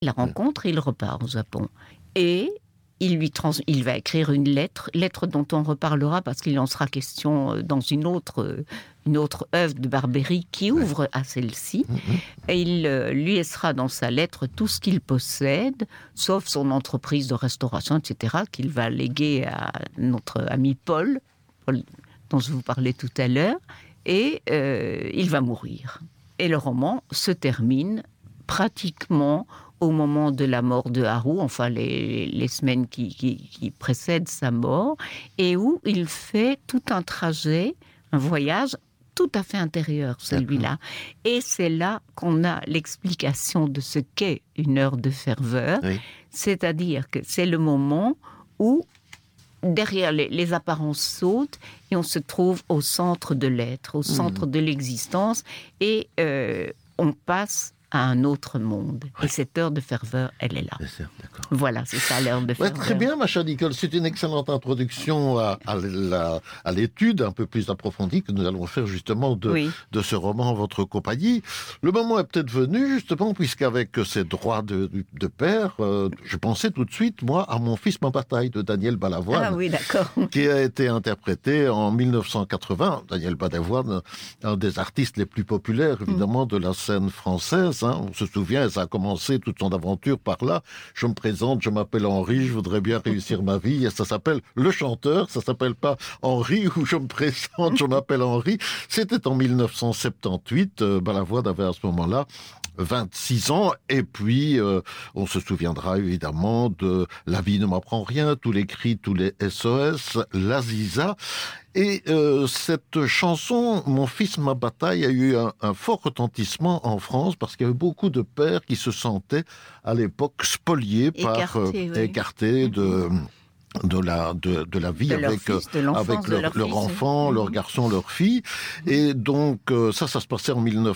la rencontre et il repart au Japon. Et il va écrire une lettre dont on reparlera parce qu'il en sera question dans une autre œuvre de Barbery qui ouvre à celle-ci. Et il lui laissera dans sa lettre tout ce qu'il possède, sauf son entreprise de restauration, etc., qu'il va léguer à notre ami Paul, dont je vous parlais tout à l'heure, et il va mourir. Et le roman se termine pratiquement au moment de la mort de Haru, enfin les semaines qui précèdent sa mort, et où il fait tout un trajet, un voyage tout à fait intérieur, celui-là. Et c'est là qu'on a l'explication de ce qu'est une heure de ferveur, c'est-à-dire que c'est le moment où derrière les apparences sautent et on se trouve au centre de l'être, au centre de l'existence, et on passe à un autre monde. Et cette heure de ferveur, elle est là. C'est d'accord. Voilà, c'est ça l'heure de ferveur. Très bien, ma chère Nicole. C'est une excellente introduction à l'étude un peu plus approfondie que nous allons faire justement de ce roman en votre compagnie. Le moment est peut-être venu, justement, puisqu'avec ses droits de père, je pensais tout de suite, moi, à Mon fils, ma bataille de Daniel Balavoine. Ah oui, d'accord. Qui a été interprété en 1980. Daniel Balavoine, un des artistes les plus populaires, évidemment, de la scène française. On se souvient, ça a commencé toute son aventure par là. Je me présente, je m'appelle Henri, je voudrais bien réussir ma vie. Et ça s'appelle Le Chanteur, ça s'appelle pas Henri ou Je me présente, je m'appelle Henri. C'était en 1978. Balavoine avait à ce moment-là 26 ans, et puis on se souviendra évidemment de La vie ne m'apprend rien, tous les cris, tous les SOS, l'Aziza. Et cette chanson, Mon fils, ma bataille, a eu un fort retentissement en France parce qu'il y avait beaucoup de pères qui se sentaient à l'époque spoliés, écartés de la vie avec leur enfant, leur garçon, leur fille. Et donc ça se passait en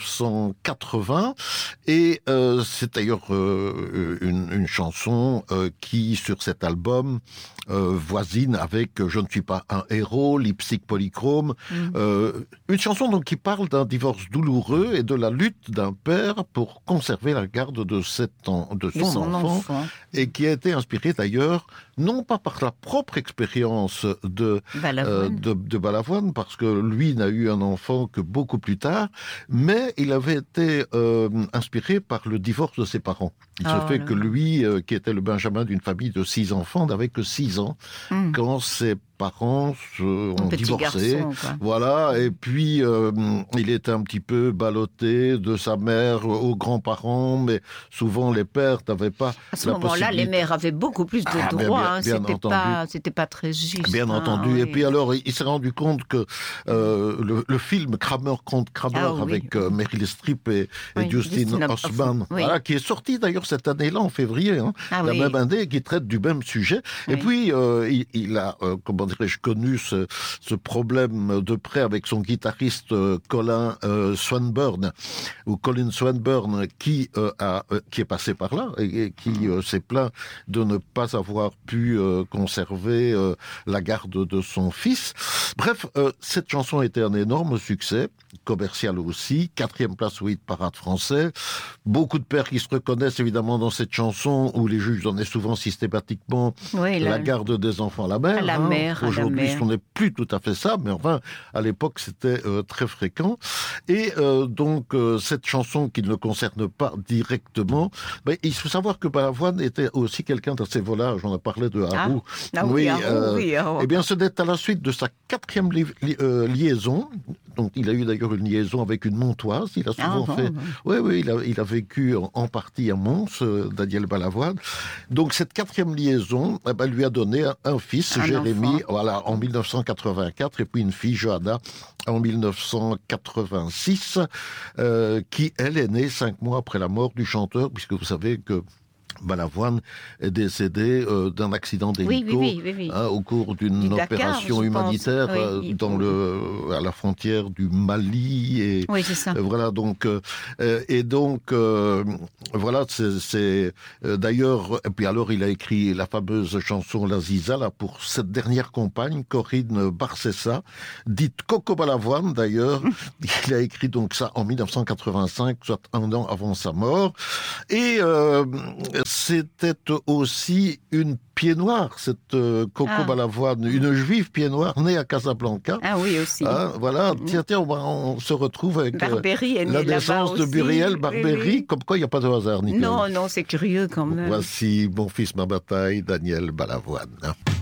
1980, et c'est d'ailleurs une chanson qui, sur cet album, voisine avec Je ne suis pas un héros, Lipstick Polychrome, une chanson donc qui parle d'un divorce douloureux et de la lutte d'un père pour conserver la garde de son enfant, et qui a été inspirée d'ailleurs non pas par la propre expérience de Balavoine, parce que lui n'a eu un enfant que beaucoup plus tard, mais il avait été inspiré par le divorce de ses parents. Il se fait que lui, qui était le benjamin d'une famille de 6 enfants, n'avait que 6 ans quand ses parents ont divorcé. Garçon, voilà, et puis il était un petit peu ballotté de sa mère aux grands-parents, mais souvent les pères n'avaient pas à ce moment-là, les mères avaient beaucoup plus de droits. C'était pas très juste. Bien entendu. Et puis alors, il s'est rendu compte que le film Kramer contre Kramer avec Meryl Streep et Justin Hoffman, qui est sorti d'ailleurs cette année-là en février, même année, qui traite du même sujet. Et puis il a connu ce problème de près avec son guitariste Colin Swinburne, qui est passé par là et qui s'est plaint de ne pas avoir pu conserver la garde de son fils. Bref, cette chanson a été un énorme succès, commercial aussi, 4e place au hit parade français. Beaucoup de pères qui se reconnaissent évidemment dans cette chanson où les juges donnaient souvent systématiquement la garde des enfants à la mère. Aujourd'hui, ce n'est plus tout à fait ça, mais enfin, à l'époque, c'était très fréquent. Et donc, cette chanson qui ne le concerne pas directement, il faut savoir que Balavoine était aussi quelqu'un d'assez volage. On a parlé de Haru. Eh bien, c'était à la suite de sa 4e liaison. Donc, il a eu d'ailleurs une liaison avec une Montoise. Il a souvent fait... Oui, il a vécu en partie à Mons, Daniel Balavoine. Donc, cette 4e liaison lui a donné un fils, Jérémy, en 1984, et puis une fille, Johanna, en 1986, qui, elle, est née 5 mois après la mort du chanteur, puisque vous savez que Balavoine est décédé d'un accident d'hélico au cours d'une opération humanitaire à la frontière du Mali. Et, oui, c'est ça. Voilà, donc, voilà, c'est d'ailleurs, et puis alors il a écrit la fameuse chanson La Ziza, là, pour cette dernière compagne, Corinne Barcessa, dite Coco Balavoine d'ailleurs. Il a écrit donc ça en 1985, soit un an avant sa mort. Et c'était aussi une pied noir, cette Coco Balavoine, une juive pied noir née à Casablanca. Ah oui, aussi. Voilà, tiens, on se retrouve avec la naissance de Buriel Barbéry, comme quoi il n'y a pas de hasard, Nicole. Non, c'est curieux quand même. Voici Mon fils, ma bataille, Daniel Balavoine.